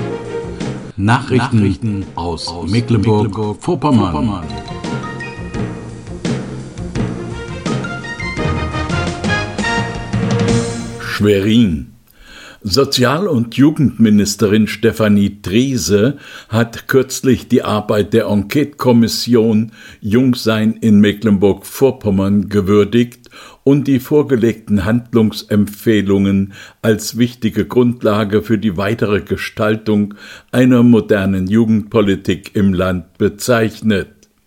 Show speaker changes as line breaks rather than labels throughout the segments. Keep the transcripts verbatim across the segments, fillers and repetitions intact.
Nachrichten, Nachrichten aus, aus Mecklenburg-Vorpommern. Mecklenburg
Schwerin. Sozial- und Jugendministerin Stefanie Treese hat kürzlich die Arbeit der Enquete-Kommission Jungsein in Mecklenburg-Vorpommern gewürdigt und die vorgelegten Handlungsempfehlungen als wichtige Grundlage für die weitere Gestaltung einer modernen Jugendpolitik im Land bezeichnet.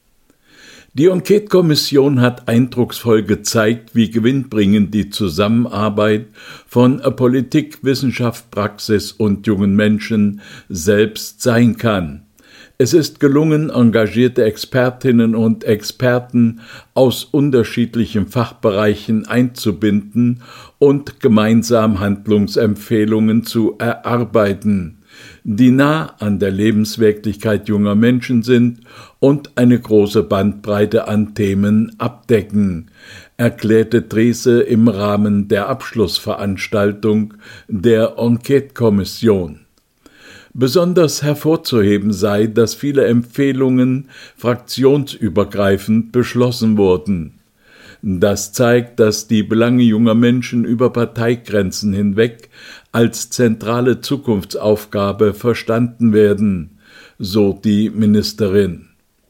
Die Enquete-Kommission hat eindrucksvoll gezeigt, wie gewinnbringend die Zusammenarbeit von Politik, Wissenschaft, Praxis und jungen Menschen selbst sein kann. Es ist gelungen, engagierte Expertinnen und Experten aus unterschiedlichen Fachbereichen einzubinden und gemeinsam Handlungsempfehlungen zu erarbeiten, die nah an der Lebenswirklichkeit junger Menschen sind und eine große Bandbreite an Themen abdecken, erklärte Treese im Rahmen der Abschlussveranstaltung der Enquete-Kommission. Besonders hervorzuheben sei, dass viele Empfehlungen fraktionsübergreifend beschlossen wurden. Das zeigt, dass die Belange junger Menschen über Parteigrenzen hinweg als zentrale Zukunftsaufgabe verstanden werden, so die Ministerin.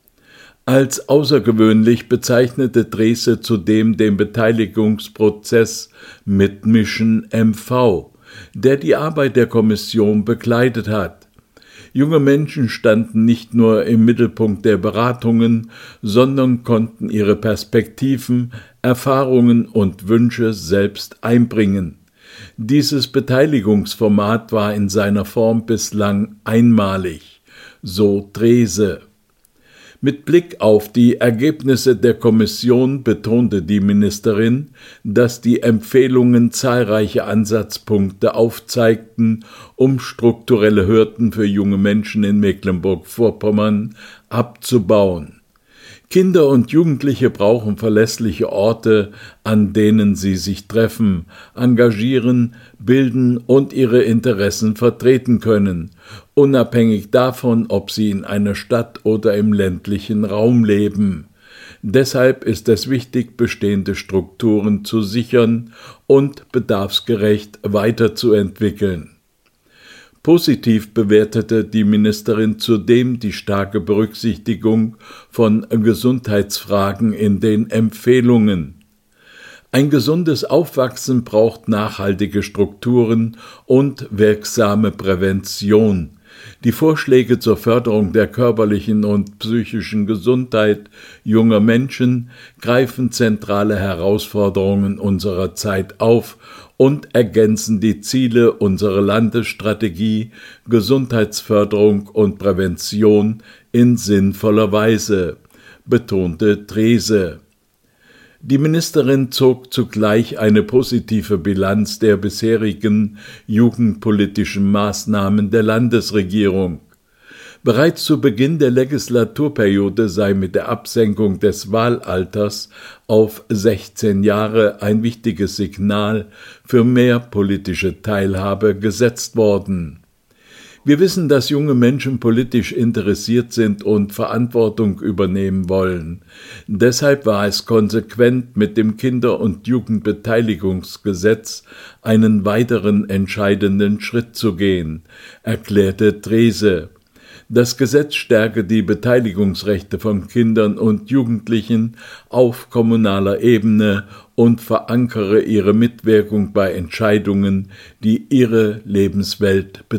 Als außergewöhnlich bezeichnete Treese zudem den Beteiligungsprozess Mitmischen M V, der die Arbeit der Kommission begleitet hat. Junge Menschen standen nicht nur im Mittelpunkt der Beratungen, sondern konnten ihre Perspektiven, Erfahrungen und Wünsche selbst einbringen. Dieses Beteiligungsformat war in seiner Form bislang einmalig, so Treese. Mit Blick auf die Ergebnisse der Kommission betonte die Ministerin, dass die Empfehlungen zahlreiche Ansatzpunkte aufzeigten, um strukturelle Hürden für junge Menschen in Mecklenburg-Vorpommern abzubauen. Kinder und Jugendliche brauchen verlässliche Orte, an denen sie sich treffen, engagieren, bilden und ihre Interessen vertreten können, unabhängig davon, ob sie in einer Stadt oder im ländlichen Raum leben. Deshalb ist es wichtig, bestehende Strukturen zu sichern und bedarfsgerecht weiterzuentwickeln. Positiv bewertete die Ministerin zudem die starke Berücksichtigung von Gesundheitsfragen in den Empfehlungen. Ein gesundes Aufwachsen braucht nachhaltige Strukturen und wirksame Prävention. Die Vorschläge zur Förderung der körperlichen und psychischen Gesundheit junger Menschen greifen zentrale Herausforderungen unserer Zeit auf und ergänzen die Ziele unserer Landesstrategie Gesundheitsförderung und Prävention in sinnvoller Weise, betonte Treese. Die Ministerin zog zugleich eine positive Bilanz der bisherigen jugendpolitischen Maßnahmen der Landesregierung. Bereits zu Beginn der Legislaturperiode sei mit der Absenkung des Wahlalters auf sechzehn Jahre ein wichtiges Signal für mehr politische Teilhabe gesetzt worden. Wir wissen, dass junge Menschen politisch interessiert sind und Verantwortung übernehmen wollen. Deshalb war es konsequent, mit dem Kinder- und Jugendbeteiligungsgesetz einen weiteren entscheidenden Schritt zu gehen, erklärte Treese. Das Gesetz stärke die Beteiligungsrechte von Kindern und Jugendlichen auf kommunaler Ebene und verankere ihre Mitwirkung bei Entscheidungen, die ihre Lebenswelt betreffen.